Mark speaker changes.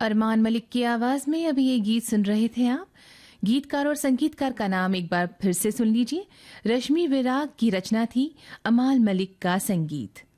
Speaker 1: अरमान मलिक की आवाज में अभी ये गीत सुन रहे थे आप। गीतकार और संगीतकार का नाम एक बार फिर से सुन लीजिए। रश्मि विराग की रचना थी, अमाल मलिक का संगीत।